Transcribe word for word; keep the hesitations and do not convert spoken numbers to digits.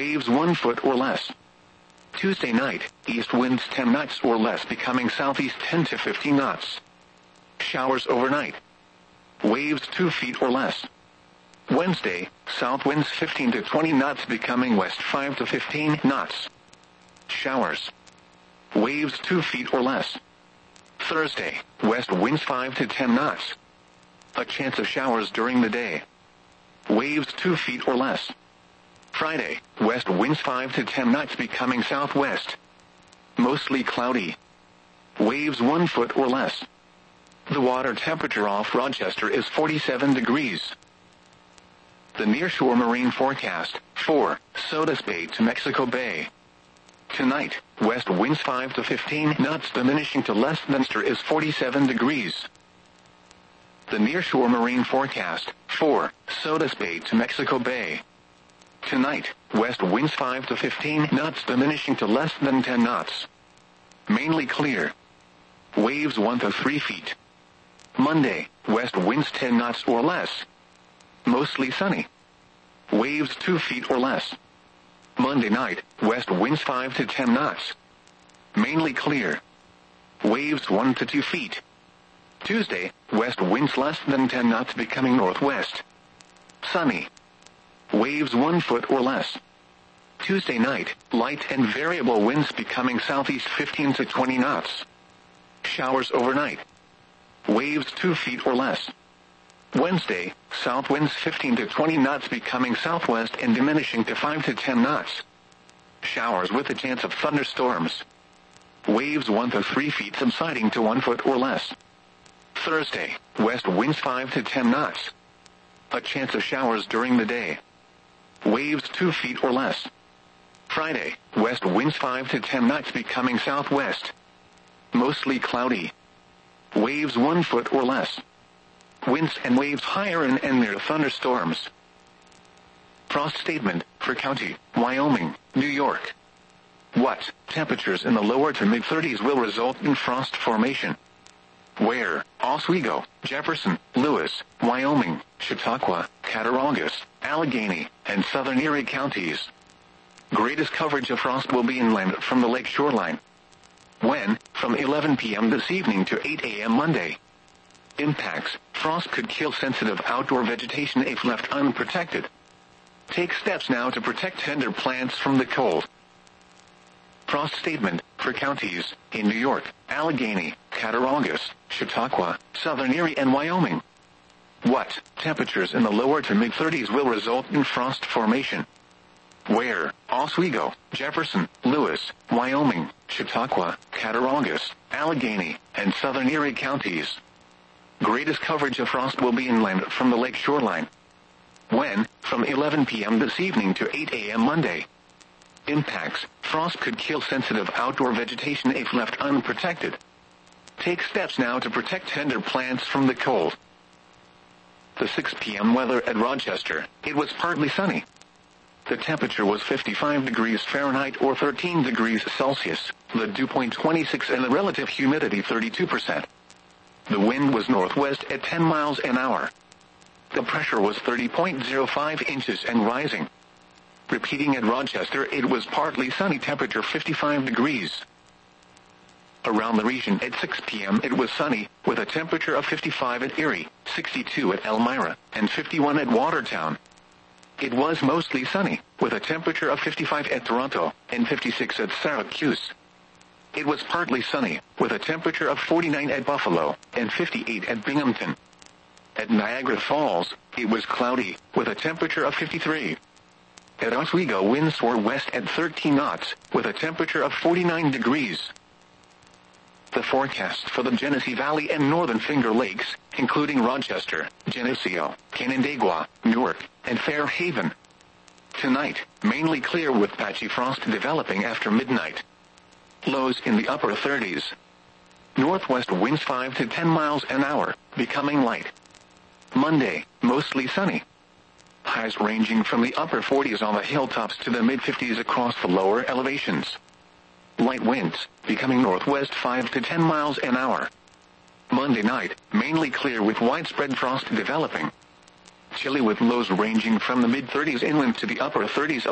waves one foot or less. Tuesday night, east winds ten knots or less becoming southeast ten to fifteen knots. Showers overnight. Waves two feet or less. Wednesday, south winds fifteen to twenty knots becoming west five to fifteen knots. Showers. Waves two feet or less. Thursday, west winds five to ten knots. A chance of showers during the day. Waves two feet or less. Friday, west winds five to ten knots becoming southwest. Mostly cloudy. Waves one foot or less. The water temperature off Rochester is forty-seven degrees. The nearshore marine forecast, for Sodus Bay to Mexico Bay. Tonight, west winds five to fifteen knots diminishing to less than is forty-seven degrees. The nearshore marine forecast, for Sodus Bay to Mexico Bay. Tonight, west winds five to fifteen knots diminishing to less than ten knots. Mainly clear. Waves one to three feet. Monday, west winds ten knots or less. Mostly sunny. Waves two feet or less. Monday night, west winds five to ten knots. Mainly clear. Waves one to two feet. Tuesday, west winds less than ten knots becoming northwest. Sunny. Waves one foot or less. Tuesday night, light and variable winds becoming southeast fifteen to twenty knots. Showers overnight. Waves two feet or less. Wednesday, south winds fifteen to twenty knots becoming southwest and diminishing to five to ten knots. Showers with a chance of thunderstorms. Waves one to three feet subsiding to one foot or less. Thursday, west winds five to ten knots. A chance of showers during the day. Waves two feet or less. Friday, west winds five to ten knots becoming southwest. Mostly cloudy. Waves one foot or less. Winds and waves higher in and near thunderstorms. Frost statement for County, Wyoming, New York. What temperatures in the lower to mid thirties will result in frost formation? Where? Oswego, Jefferson, Lewis, Wyoming, Chautauqua, Cattaraugus, Allegheny, and southern Erie counties. Greatest coverage of frost will be inland from the lake shoreline. When? From eleven p m this evening to eight a m Monday. Impacts. Frost could kill sensitive outdoor vegetation if left unprotected. Take steps now to protect tender plants from the cold. Frost statement for counties in New York, Allegheny, Cattaraugus, Chautauqua, southern Erie, and Wyoming. What temperatures in the lower to mid thirties will result in frost formation? Where? Oswego, Jefferson, Lewis, Wyoming, Chautauqua, Cattaraugus, Allegheny, and southern Erie counties. Greatest coverage of frost will be inland from the lake shoreline. When? From eleven p m this evening to eight a m Monday. Impacts. Frost could kill sensitive outdoor vegetation if left unprotected. Take steps now to protect tender plants from the cold. The six p m weather at Rochester. It was partly sunny. The temperature was fifty-five degrees Fahrenheit or thirteen degrees Celsius, the dew point twenty-six and the relative humidity thirty-two percent. The wind was northwest at ten miles an hour. The pressure was thirty point zero five inches and rising. Repeating at Rochester, it was partly sunny, temperature fifty-five degrees. Around the region at six p m it was sunny, with a temperature of fifty-five at Erie, sixty-two at Elmira, and fifty-one at Watertown. It was mostly sunny, with a temperature of fifty-five at Toronto, and fifty-six at Syracuse. It was partly sunny, with a temperature of forty-nine at Buffalo, and fifty-eight at Binghamton. At Niagara Falls, it was cloudy, with a temperature of fifty-three. At Oswego, winds were west at thirteen knots, with a temperature of forty-nine degrees. The forecast for the Genesee Valley and Northern Finger Lakes, including Rochester, Geneseo, Canandaigua, Newark, and Fairhaven. Tonight, mainly clear with patchy frost developing after midnight. Lows in the upper thirties. Northwest winds five to ten miles an hour, becoming light. Monday, mostly sunny. Highs ranging from the upper forties on the hilltops to the mid-fifties across the lower elevations. Light winds, becoming northwest five to ten miles an hour. Monday night, mainly clear with widespread frost developing. Chilly with lows ranging from the mid thirties inland to the upper thirties